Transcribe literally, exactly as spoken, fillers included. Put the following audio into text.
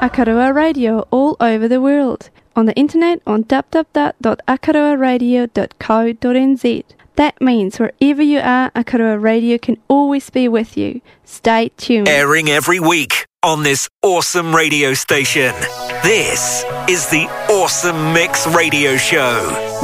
Akarua Radio all over the world. On the internet on w w w dot akarua radio dot co dot n z. That means wherever you are, Akarua Radio can always be with you. Stay tuned. Airing every week on this awesome radio station. This is the Awesome Mix Radio Show.